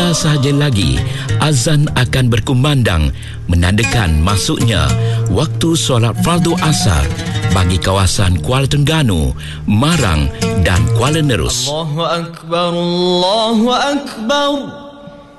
Sebentar sahaja lagi azan akan berkumandang menandakan masuknya waktu solat fardu asar bagi kawasan Kuala Terengganu, Marang dan Kuala Nerus. Allahu Akbar, Allahu Akbar.